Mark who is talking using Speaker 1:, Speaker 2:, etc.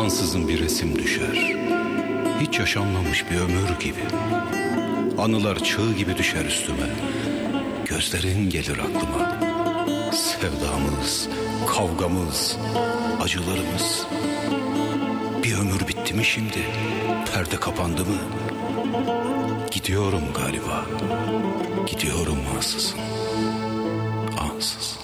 Speaker 1: Ansızın bir resim düşer, hiç yaşanmamış bir ömür gibi. Anılar çığ gibi düşer üstüme, gözlerin gelir aklıma. Sevdamız, kavgamız, acılarımız. Bir ömür bitti mi şimdi, perde kapandı mı? Gidiyorum galiba, gidiyorum ansızın, ansızın.